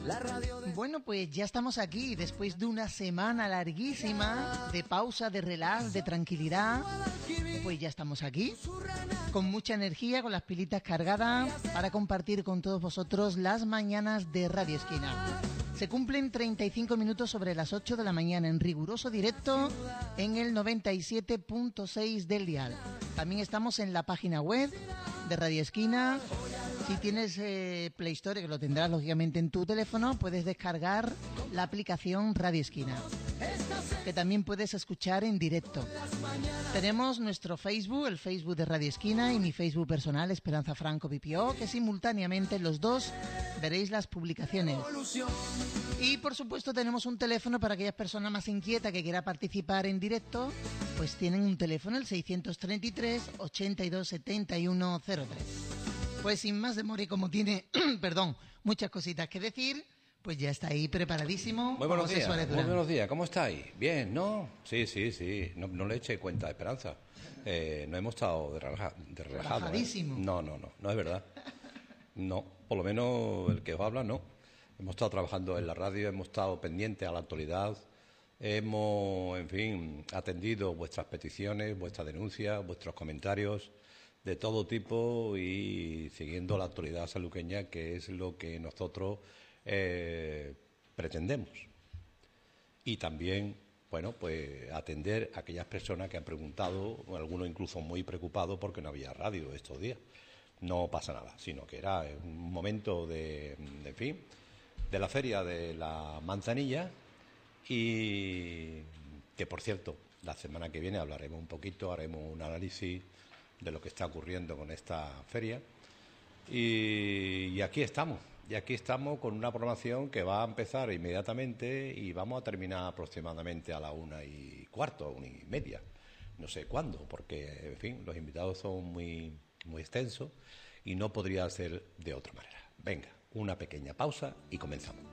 Bueno, pues ya estamos aquí después de una semana larguísima de pausa, de relax, de tranquilidad. Pues ya estamos aquí con mucha energía, con las pilitas cargadas para compartir con todos vosotros las mañanas de Radio Esquina. Se cumplen 35 minutos sobre las 8 de la mañana en riguroso directo en el 97.6 del dial. También estamos en la página web de Radio Esquina. Si tienes Play Store, que lo tendrás lógicamente en tu teléfono, puedes descargar la aplicación Radio Esquina, que también puedes escuchar en directo. Tenemos nuestro Facebook, el Facebook de Radio Esquina, y mi Facebook personal, Esperanza Franco PPO, que simultáneamente los dos veréis las publicaciones. Y por supuesto tenemos un teléfono para aquellas personas más inquietas que quieran participar en directo, pues tienen un teléfono, el 633 82 71 03. Pues sin más demora y como tiene, perdón, muchas cositas que decir, pues ya está ahí preparadísimo. Muy buenos días, ¿cómo estáis? Bien, ¿no? Sí, no le eche cuenta, Esperanza. No hemos estado de relajado. Relajadísimo. No es verdad. No, por lo menos el que os habla, no. Hemos estado trabajando en la radio, hemos estado pendientes a la actualidad, hemos, en fin, atendido vuestras peticiones, vuestras denuncias, vuestros comentarios de todo tipo y siguiendo la actualidad sanluqueña, que es lo que nosotros pretendemos. Y también, bueno, pues atender a aquellas personas que han preguntado, algunos incluso muy preocupados porque no había radio estos días. No pasa nada, sino que era un momento en fin, de la feria de la manzanilla, y que, por cierto, la semana que viene hablaremos un poquito, haremos un análisis de lo que está ocurriendo con esta feria. Y aquí estamos con una programación que va a empezar inmediatamente y vamos a terminar aproximadamente a la 1:15, 1:30, no sé cuándo, porque, en fin, los invitados son muy extensos y no podría ser de otra manera. Venga, una pequeña pausa y comenzamos.